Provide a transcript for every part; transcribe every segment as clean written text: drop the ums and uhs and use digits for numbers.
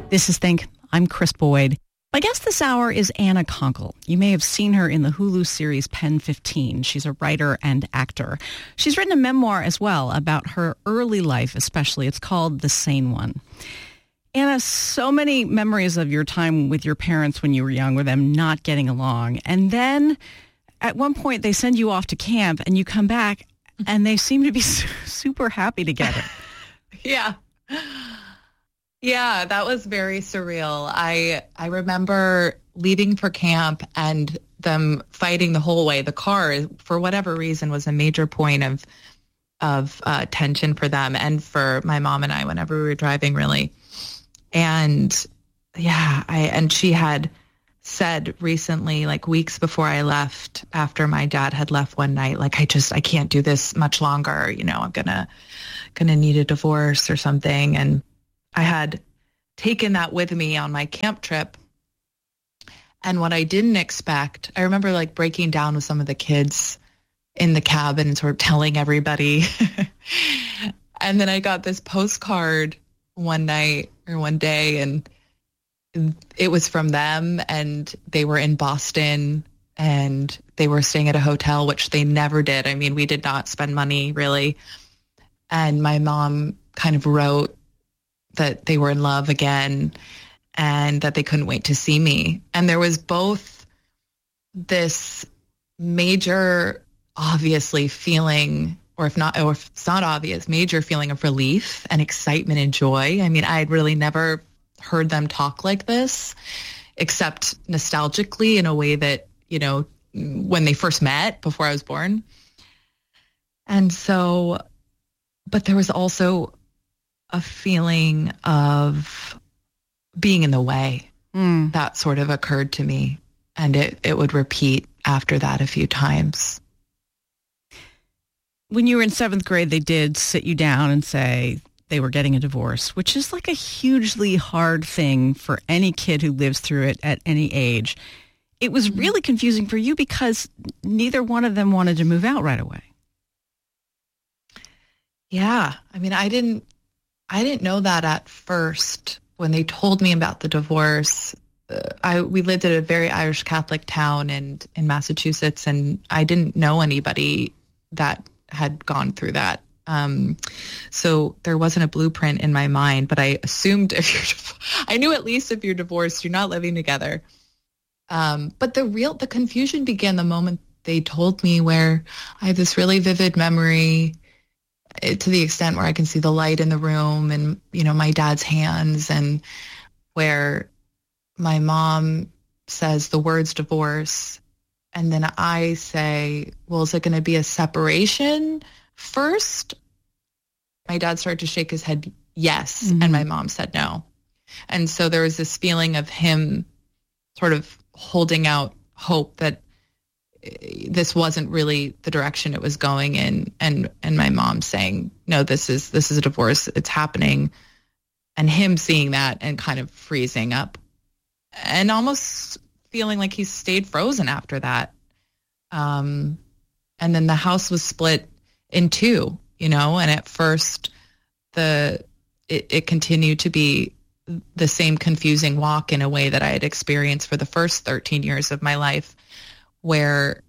This is Think. I'm Chris Boyd. My guest this hour is Anna Konkle. You may have seen her in the Hulu series Pen 15. She's a writer and actor. She's written a memoir as well about her early life, especially. It's called The Sane One. Anna, so many memories of your time with your parents when you were young, with them not getting along. And then at one point they send you off to camp and you come back and they seem to be super happy together. Yeah. Yeah, that was very surreal. I remember leaving for camp and them fighting the whole way. The car, for whatever reason, was a major point of tension for them and for my mom and I whenever we were driving, really. And yeah, and she had said recently, like weeks before I left, after my dad had left one night, like, I can't do this much longer. You know, I'm gonna need a divorce or something. And I had taken that with me on my camp trip. And what I didn't expect, I remember like breaking down with some of the kids in the cabin and sort of telling everybody. And then I got this postcard one night or one day, and it was from them, and they were in Boston and they were staying at a hotel, which they never did. I mean, we did not spend money really. And my mom kind of wrote that they were in love again and that they couldn't wait to see me. And there was both this major, obviously feeling, or if it's not obvious, major feeling of relief and excitement and joy. I mean, I had really never heard them talk like this, except nostalgically in a way that, you know, when they first met before I was born. And so, but there was also a feeling of being in the way. That sort of occurred to me, and it would repeat after that a few times. When you were in 7th grade, they did sit you down and say they were getting a divorce, which is like a hugely hard thing for any kid who lives through it at any age. It was really confusing for you because neither one of them wanted to move out right away. Yeah. I mean, I didn't know that at first when they told me about the divorce. We lived in a very Irish Catholic town in Massachusetts, and I didn't know anybody that had gone through that. So there wasn't a blueprint in my mind, but I assumed I knew at least if you're divorced, you're not living together. But the confusion began the moment they told me, where I have this really vivid memory, to the extent where I can see the light in the room and, you know, my dad's hands, and where my mom says the words divorce. And then I say, well, is it going to be a separation first? My dad started to shake his head, yes. And my mom said no. And so there was this feeling of him sort of holding out hope that this wasn't really the direction it was going in, and my mom saying, no, this is a divorce, it's happening, and him seeing that and kind of freezing up and almost feeling like he stayed frozen after that. And then the house was split in two, you know, and at first it continued to be the same confusing walk in a way that I had experienced for the first 13 years of my life, where,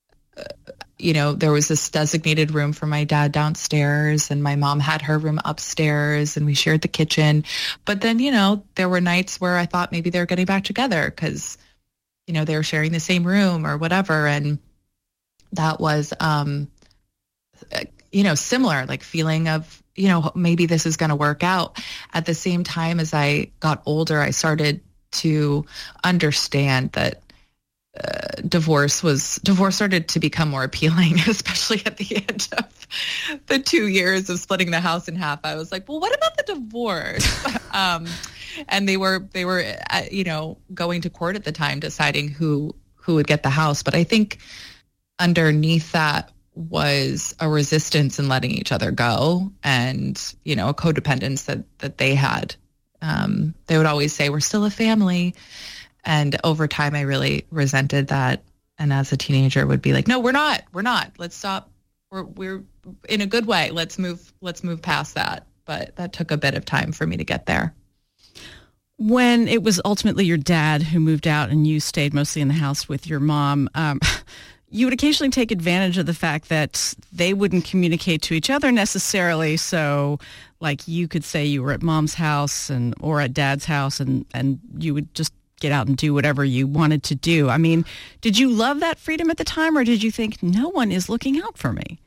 you know, there was this designated room for my dad downstairs, and my mom had her room upstairs, and we shared the kitchen. But then, you know, there were nights where I thought maybe they were getting back together because, you know, they were sharing the same room or whatever. And that was, you know, similar, like feeling of, you know, maybe this is going to work out. At the same time, as I got older, I started to understand that divorce started to become more appealing, especially at the end of the 2 years of splitting the house in half. I was like, well, what about the divorce? And they were, you know, going to court at the time, deciding who would get the house. But I think underneath that was a resistance in letting each other go, and, you know, a codependence that they had. They would always say, we're still a family. And over time, I really resented that. And as a teenager would be like, no, we're not. Let's stop. We're in a good way. Let's move past that. But that took a bit of time for me to get there. When it was ultimately your dad who moved out and you stayed mostly in the house with your mom, you would occasionally take advantage of the fact that they wouldn't communicate to each other necessarily. So like you could say you were at mom's house or at dad's house and you would just get out and do whatever you wanted to do. I mean, did you love that freedom at the time, or did you think no one is looking out for me?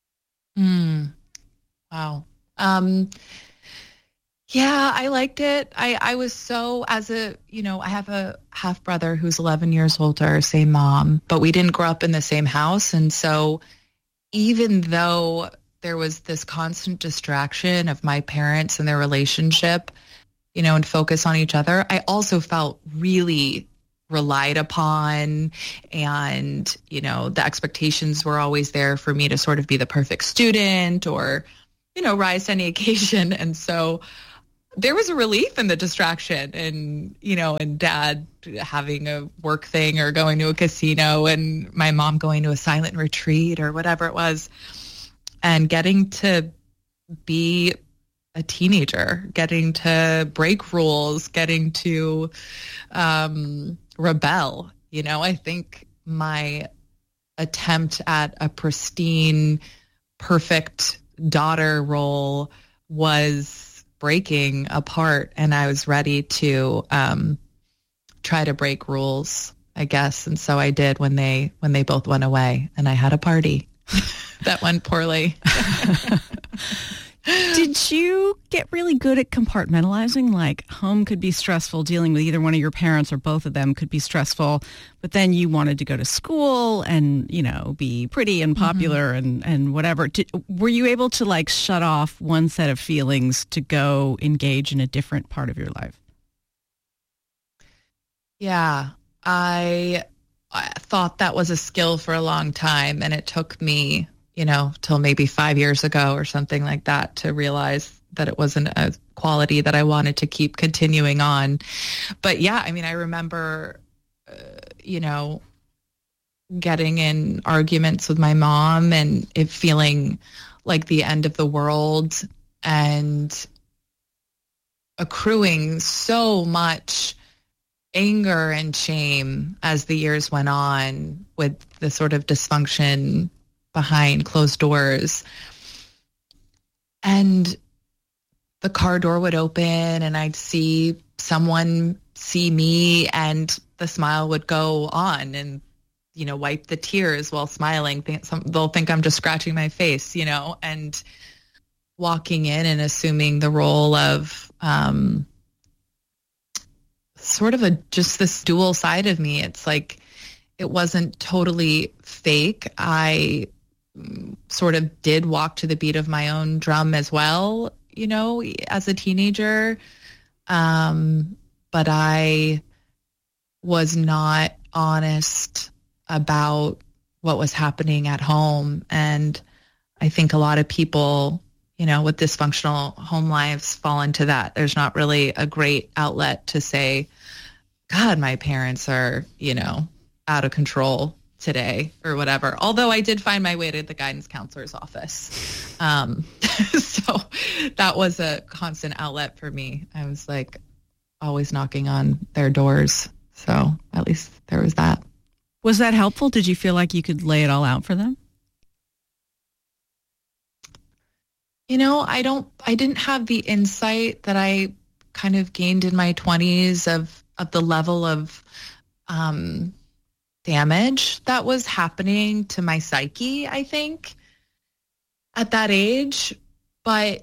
Wow. Yeah, I liked it. I was so, I have a half brother who's 11 years older, same mom, but we didn't grow up in the same house. And so even though there was this constant distraction of my parents and their relationship, and focus on each other, I also felt really relied upon, and, the expectations were always there for me to sort of be the perfect student or, rise to any occasion. And so there was a relief in the distraction and, and dad having a work thing or going to a casino and my mom going to a silent retreat or whatever it was, and getting to be a teenager, getting to break rules, getting to rebel. I think my attempt at a pristine, perfect daughter role was breaking apart, and I was ready to try to break rules, I guess. And so I did when they both went away, and I had a party that went poorly. Did you get really good at compartmentalizing? Like, home could be stressful, dealing with either one of your parents or both of them could be stressful, but then you wanted to go to school and, be pretty and popular and whatever. Were you able to like shut off one set of feelings to go engage in a different part of your life? Yeah, I thought that was a skill for a long time, and it took me till maybe 5 years ago or something like that to realize that it wasn't a quality that I wanted to keep continuing on. But yeah, I mean, I remember, getting in arguments with my mom and it feeling like the end of the world and accruing so much anger and shame as the years went on with the sort of dysfunction behind closed doors. And the car door would open and I'd see someone see me and the smile would go on and, wipe the tears while smiling. They'll think I'm just scratching my face, and walking in and assuming the role of sort of just this dual side of me. It's like it wasn't totally fake. I sort of did walk to the beat of my own drum as well, as a teenager. But I was not honest about what was happening at home. And I think a lot of people, with dysfunctional home lives fall into that. There's not really a great outlet to say, God, my parents are, out of control today or whatever. Although I did find my way to the guidance counselor's office. So that was a constant outlet for me. I was like always knocking on their doors. So at least there was that. Was that helpful? Did you feel like you could lay it all out for them? I didn't have the insight that I kind of gained in my 20s of the level of damage that was happening to my psyche, I think, at that age. But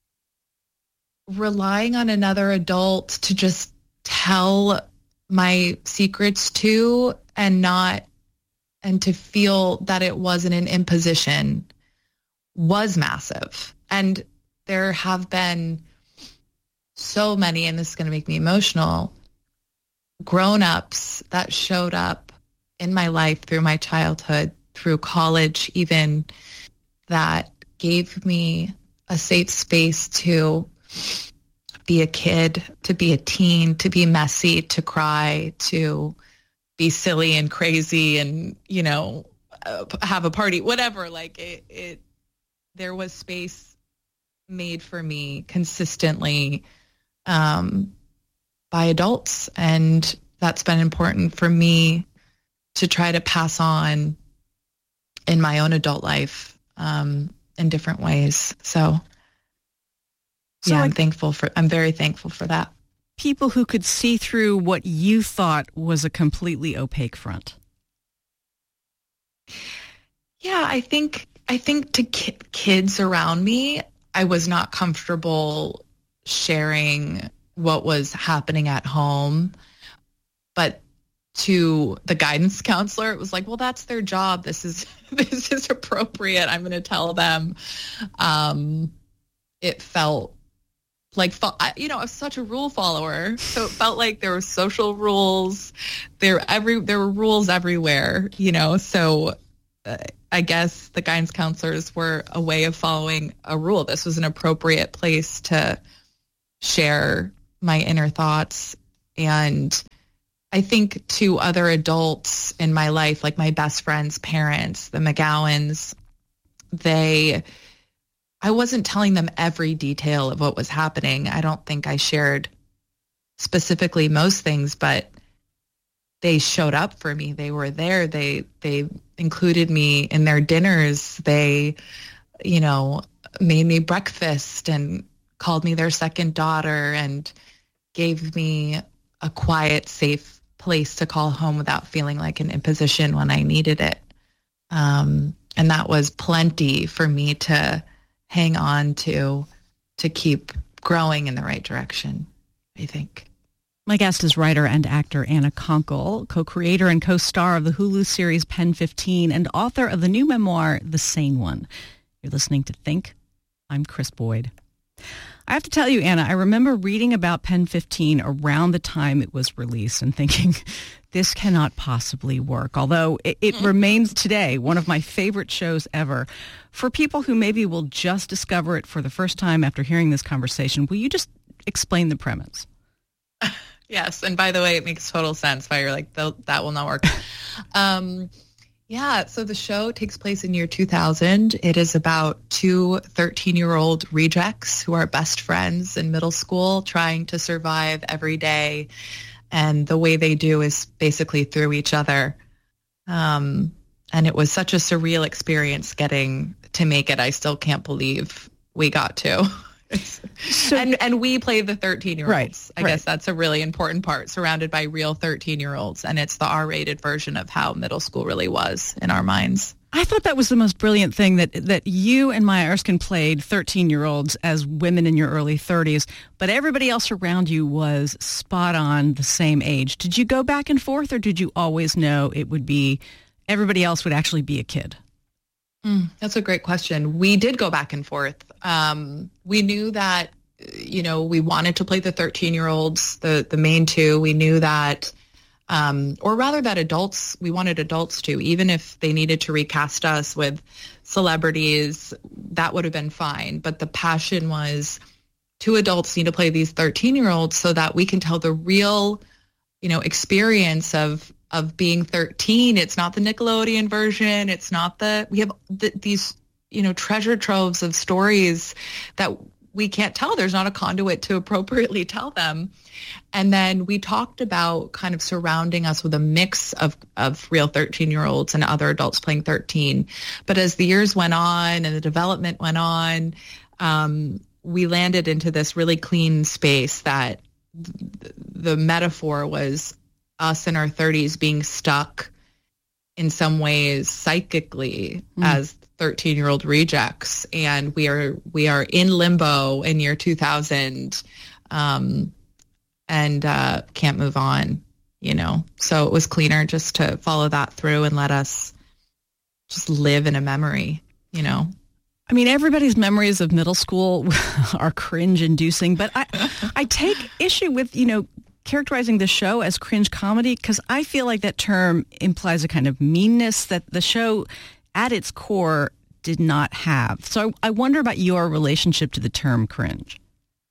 relying on another adult to just tell my secrets to and to feel that it wasn't an imposition was massive. And there have been so many, and this is going to make me emotional, grown-ups that showed up in my life through my childhood, through college even, that gave me a safe space to be a kid, to be a teen, to be messy, to cry, to be silly and crazy and, have a party, whatever. Like there was space made for me consistently by adults. And that's been important for me to try to pass on in my own adult life in different ways. So yeah, I'm very thankful for that. People who could see through what you thought was a completely opaque front. Yeah, I think to kids around me, I was not comfortable sharing what was happening at home. But to the guidance counselor, it was like, well, that's their job. This is appropriate. I'm going to tell them. It felt like, I was such a rule follower. So it felt like there were social rules. There were rules everywhere, so I guess the guidance counselors were a way of following a rule. This was an appropriate place to share my inner thoughts. And I think to other adults in my life, like my best friend's parents, the McGowans, I wasn't telling them every detail of what was happening. I don't think I shared specifically most things, but they showed up for me. They were there. They included me in their dinners. They, made me breakfast and called me their second daughter and gave me a quiet, safe place to call home without feeling like an imposition when I needed it. And that was plenty for me to hang on to keep growing in the right direction, I think. My guest is writer and actor Anna Konkle, co-creator and co-star of the Hulu series Pen 15 and author of the new memoir, The Sane One. You're listening to Think. I'm Chris Boyd. I have to tell you, Anna, I remember reading about Pen 15 around the time it was released and thinking, this cannot possibly work, although it remains today one of my favorite shows ever. For people who maybe will just discover it for the first time after hearing this conversation, will you just explain the premise? Yes, and by the way, it makes total sense why you're like, that will not work. Yeah, so the show takes place in year 2000. It is about two 13-year-old rejects who are best friends in middle school trying to survive every day. And the way they do is basically through each other. And it was such a surreal experience getting to make it. I still can't believe we got to. And we play the 13-year-olds. Right, I guess that's a really important part, surrounded by real 13-year-olds. And it's the R-rated version of how middle school really was in our minds. I thought that was the most brilliant thing, that you and Maya Erskine played 13-year-olds as women in your early 30s, but everybody else around you was spot on the same age. Did you go back and forth, or did you always know it would be, everybody else would actually be a kid? That's a great question. We did go back and forth. We knew that, we wanted to play the 13-year-olds, the main two. We knew that, or rather that we wanted adults to, even if they needed to recast us with celebrities, that would have been fine. But the passion was, two adults need to play these 13-year-olds so that we can tell the real, experience of being 13. It's not the Nickelodeon version. It's not we have these, treasure troves of stories that we can't tell. There's not a conduit to appropriately tell them. And then we talked about kind of surrounding us with a mix of real 13-year-olds and other adults playing 13. But as the years went on and the development went on, we landed into this really clean space that the metaphor was us in our 30s being stuck in some ways psychically as 13-year-old rejects, and we are in limbo in year 2000, and can't move on, So it was cleaner just to follow that through and let us just live in a memory, I mean, everybody's memories of middle school are cringe-inducing, but I take issue with, characterizing the show as cringe comedy, because I feel like that term implies a kind of meanness that the show at its core did not have. So I wonder about your relationship to the term cringe.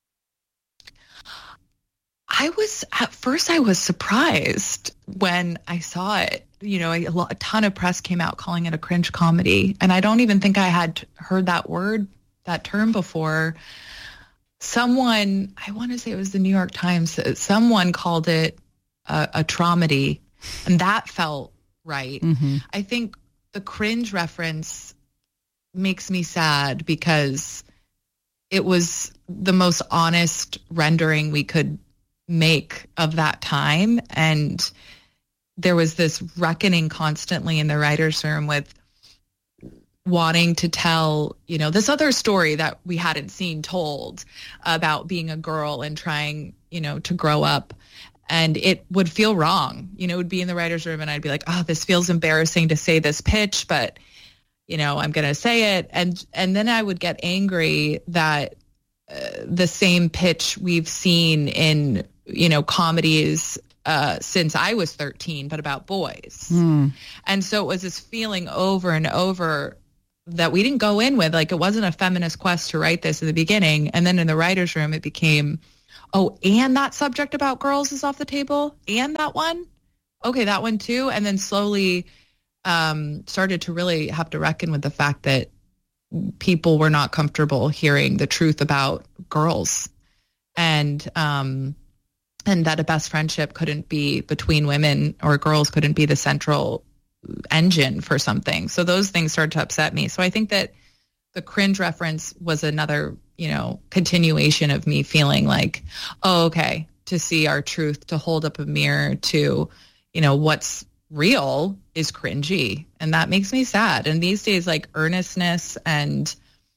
At first I was surprised when I saw it. A ton of press came out calling it a cringe comedy, and I don't even think I had heard that term before. someone, I want to say it was the New York Times, someone called it a traumedy, and that felt right. Mm-hmm. I think the cringe reference makes me sad because it was the most honest rendering we could make of that time. And there was this reckoning constantly in the writer's room with wanting to tell, this other story that we hadn't seen told about being a girl and trying, to grow up. And it would feel wrong. It would be in the writer's room and I'd be like, oh, this feels embarrassing to say this pitch, but, I'm going to say it. And then I would get angry that the same pitch we've seen in, comedies since I was 13, but about boys. And so it was this feeling over and over that we didn't go in with. Like, it wasn't a feminist quest to write this in the beginning. And then in the writer's room, it became, oh, and that subject about girls is off the table? And that one? Okay, that one too. And then slowly started to really have to reckon with the fact that people were not comfortable hearing the truth about girls. And that a best friendship couldn't be between women, or girls couldn't be the central engine for something. So those things started to upset me. So I think that the cringe reference was another, continuation of me feeling like, oh, okay, to see our truth, to hold up a mirror to, what's real is cringy. And that makes me sad. And these days, like, earnestness and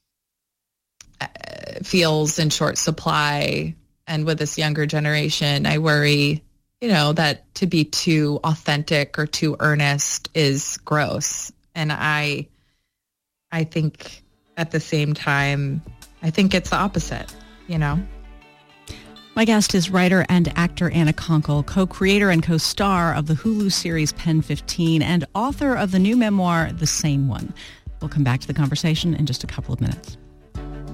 feels in short supply. And with this younger generation, I worry, that to be too authentic or too earnest is gross. And I think at the same time, I think it's the opposite, My guest is writer and actor Anna Konkle, co-creator and co-star of the Hulu series Pen 15 and author of the new memoir, The Sane One. We'll come back to the conversation in just a couple of minutes.